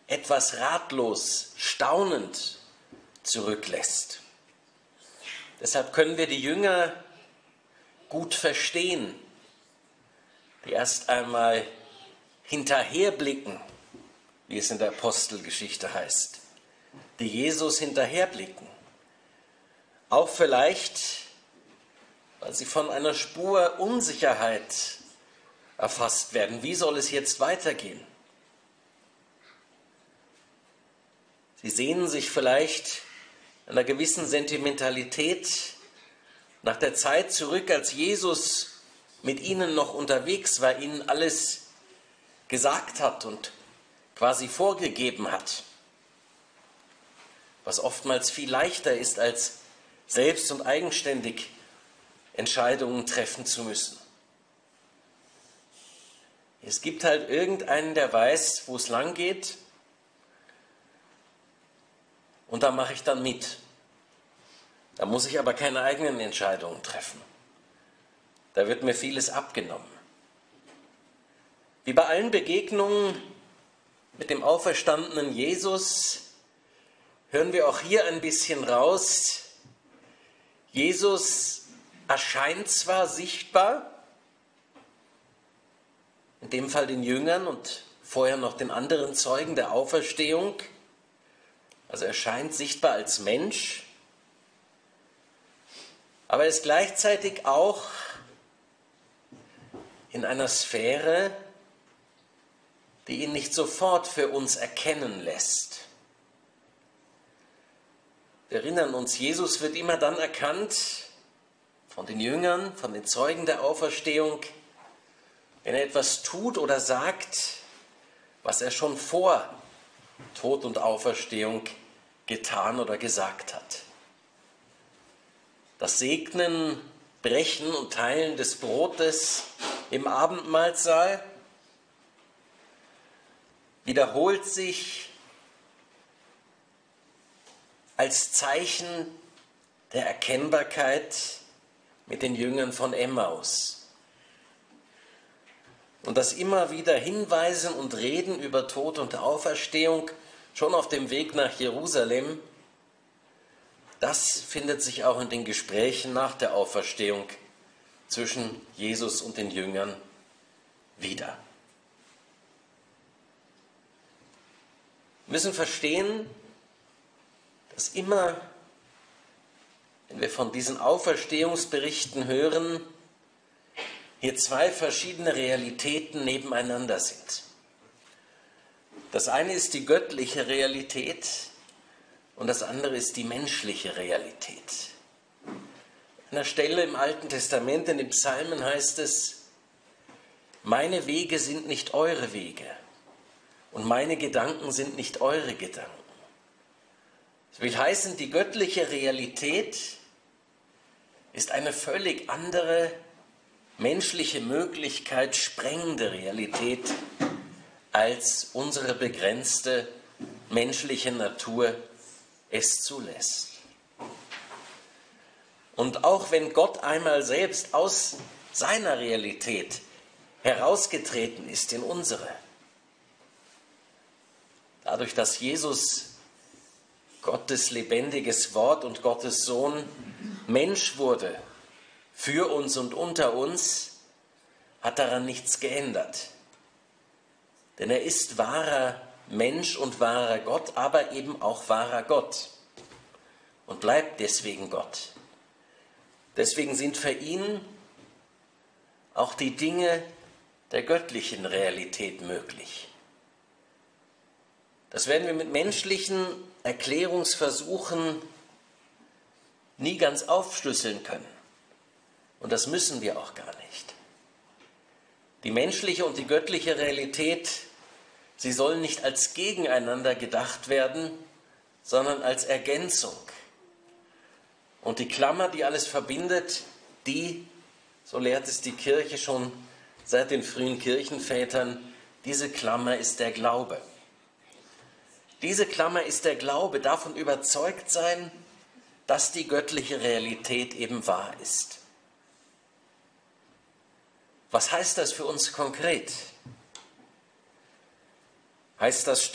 etwas ratlos, staunend zurücklässt. Deshalb können wir die Jünger gut verstehen, die erst einmal hinterherblicken, wie es in der Apostelgeschichte heißt, die Jesus hinterherblicken. Auch vielleicht, weil sie von einer Spur Unsicherheit erfasst werden. Wie soll es jetzt weitergehen? Sie sehnen sich vielleicht einer gewissen Sentimentalität nach der Zeit zurück, als Jesus mit ihnen noch unterwegs war, ihnen alles gesagt hat und quasi vorgegeben hat, was oftmals viel leichter ist, als selbst und eigenständig Entscheidungen treffen zu müssen. Es gibt halt irgendeinen, der weiß, wo es lang geht, und da mache ich dann mit. Da muss ich aber keine eigenen Entscheidungen treffen. Da wird mir vieles abgenommen. Wie bei allen Begegnungen mit dem auferstandenen Jesus hören wir auch hier ein bisschen raus. Jesus erscheint zwar sichtbar, in dem Fall den Jüngern und vorher noch den anderen Zeugen der Auferstehung, also er erscheint sichtbar als Mensch, aber er ist gleichzeitig auch in einer Sphäre, die ihn nicht sofort für uns erkennen lässt. Wir erinnern uns, Jesus wird immer dann erkannt von den Jüngern, von den Zeugen der Auferstehung, wenn er etwas tut oder sagt, was er schon vor Tod und Auferstehung getan oder gesagt hat. Das Segnen, Brechen und Teilen des Brotes im Abendmahlsaal wiederholt sich als Zeichen der Erkennbarkeit mit den Jüngern von Emmaus. Und das immer wieder Hinweisen und Reden über Tod und Auferstehung, schon auf dem Weg nach Jerusalem, das findet sich auch in den Gesprächen nach der Auferstehung zwischen Jesus und den Jüngern wieder. Wir müssen verstehen, dass immer, wenn wir von diesen Auferstehungsberichten hören, hier zwei verschiedene Realitäten nebeneinander sind. Das eine ist die göttliche Realität und das andere ist die menschliche Realität. An einer Stelle im Alten Testament, in den Psalmen heißt es, meine Wege sind nicht eure Wege und meine Gedanken sind nicht eure Gedanken. Das will heißen, die göttliche Realität ist eine völlig andere menschliche Möglichkeit, sprengende Realität, als unsere begrenzte menschliche Natur es zulässt. Und auch wenn Gott einmal selbst aus seiner Realität herausgetreten ist in unsere, dadurch, dass Jesus Gottes lebendiges Wort und Gottes Sohn Mensch wurde, für uns und unter uns, hat daran nichts geändert. Denn er ist wahrer Mensch und wahrer Gott, aber eben auch wahrer Gott und bleibt deswegen Gott. Deswegen sind für ihn auch die Dinge der göttlichen Realität möglich. Das werden wir mit menschlichen Erklärungsversuchen nie ganz aufschlüsseln können. Und das müssen wir auch gar nicht. Die menschliche und die göttliche Realität, sie sollen nicht als gegeneinander gedacht werden, sondern als Ergänzung. Und die Klammer, die alles verbindet, die, so lehrt es die Kirche schon seit den frühen Kirchenvätern, diese Klammer ist der Glaube. Diese Klammer ist der Glaube, davon überzeugt sein, dass die göttliche Realität eben wahr ist. Was heißt das für uns konkret? Heißt das